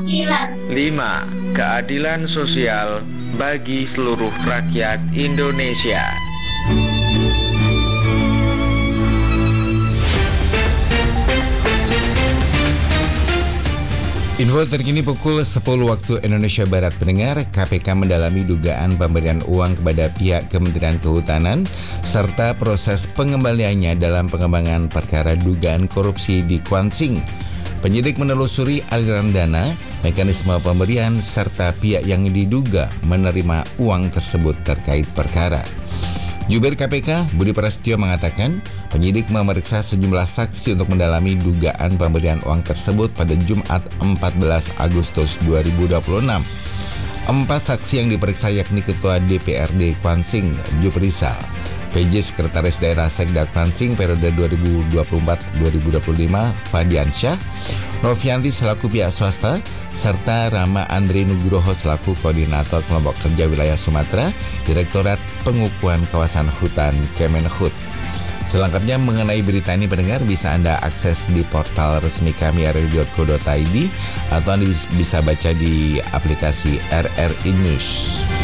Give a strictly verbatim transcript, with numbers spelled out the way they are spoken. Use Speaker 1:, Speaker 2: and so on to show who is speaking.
Speaker 1: lima. Keadilan sosial bagi seluruh rakyat Indonesia.
Speaker 2: Info terkini pukul sepuluh waktu Indonesia Barat. Pendengar, K P K mendalami dugaan pemberian uang kepada pihak Kementerian Kehutanan serta proses pengembaliannya dalam pengembangan perkara dugaan korupsi di Kwansing. Penyidik menelusuri aliran dana, mekanisme pemberian, serta pihak yang diduga menerima uang tersebut terkait perkara. Jubir K P K, Budi Prasetyo, mengatakan penyidik memeriksa sejumlah saksi untuk mendalami dugaan pemberian uang tersebut pada Jumat empat belas Agustus dua ribu dua puluh enam. Empat saksi yang diperiksa yakni Ketua D P R D Kwansing, Juprisal, P J Sekretaris Daerah Sekda Kwansing periode dua ribu dua puluh empat sampai dua ribu dua puluh lima, Fadiansyah, Novianti selaku pihak swasta, serta Rama Andri Nugroho selaku Koordinator Kelompok Kerja Wilayah Sumatera, Direktorat Pengukuhan Kawasan Hutan Kemenhut. Selengkapnya mengenai berita ini, pendengar, bisa Anda akses di portal resmi kami r r i dot co dot i d atau Anda bisa baca di aplikasi R R I News.